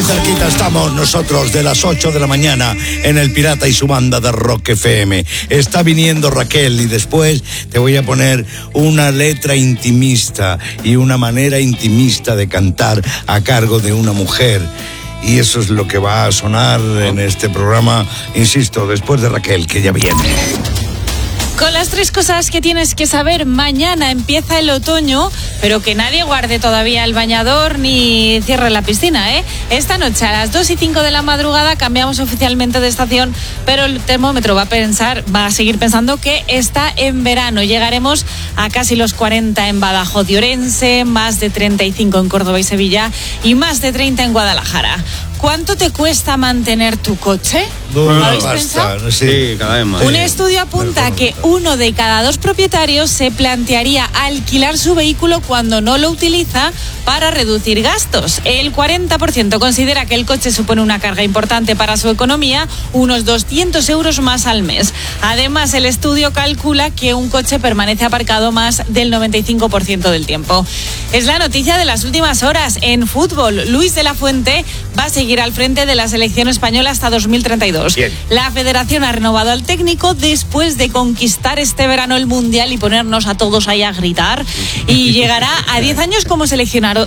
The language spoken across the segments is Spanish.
Muy cerquita estamos nosotros de las 8 de la mañana en El Pirata y su banda de Rock FM. Está viniendo Raquel y después te voy a poner una letra intimista y una manera intimista de cantar a cargo de una mujer. Y eso es lo que va a sonar en este programa, insisto, después de Raquel, que ya viene. Con las 3 cosas que tienes que saber, mañana empieza el otoño, pero que nadie guarde todavía el bañador ni cierre la piscina, ¿eh? Esta noche a las 2 y 5 de la madrugada cambiamos oficialmente de estación, pero el termómetro va a seguir pensando que está en verano. Llegaremos a casi los 40 en Badajoz y Orense, más de 35 en Córdoba y Sevilla y más de 30 en Guadalajara. ¿Cuánto te cuesta mantener tu coche? No, ¿Habéis basta, pensado? sí, cada vez más. Un estudio apunta que 1 de cada 2 propietarios se plantearía alquilar su vehículo cuando no lo utiliza para reducir gastos. El 40% considera que el coche supone una carga importante para su economía, unos 200 euros más al mes. Además, el estudio calcula que un coche permanece aparcado más del 95% del tiempo. Es la noticia de las últimas horas. En fútbol, Luis de la Fuente va a seguir al frente de la selección española hasta 2032. Bien. La federación ha renovado al técnico después de conquistar este verano el Mundial y ponernos a todos ahí a gritar. Y llegará a 10 años como seleccionador.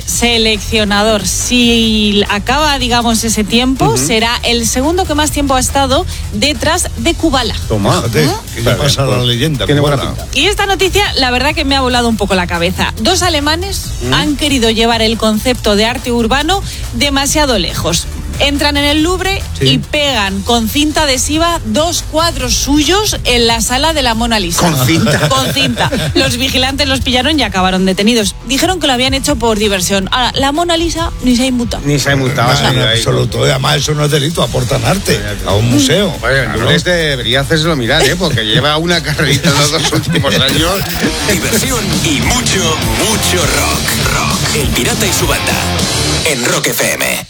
Si acaba, digamos, ese tiempo, será el segundo que más tiempo ha estado detrás de Kubala. Toma, que ya pasa la leyenda. Y esta noticia, la verdad que me ha volado un poco la cabeza. 2 alemanes han querido llevar el concepto de arte urbano demasiado lejos. Entran en el Louvre y pegan con cinta adhesiva 2 cuadros suyos en la sala de la Mona Lisa. ¿Con cinta? Con cinta. Los vigilantes los pillaron y acabaron detenidos. Dijeron que lo habían hecho por diversión. Ahora, la Mona Lisa ni se ha inmutado. Ni se ha inmutado. En absoluto. Además, eso no es delito, aportan arte a un museo. Bueno, Lourdes debería hacérselo mirar, porque lleva una carrerita en los 2 últimos años. Diversión y mucho rock. El Pirata y su banda en Rock FM.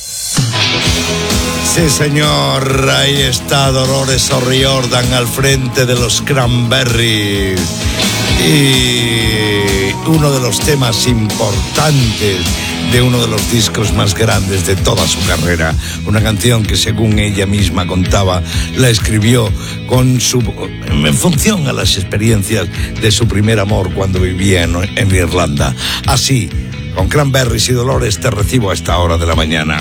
Sí, señor, ahí está Dolores O'Riordan al frente de los Cranberries. Y uno de los temas importantes de uno de los discos más grandes de toda su carrera. Una canción que, según ella misma contaba, la escribió en función a las experiencias de su primer amor cuando vivía en Irlanda. Así, con Cranberries y Dolores, te recibo a esta hora de la mañana.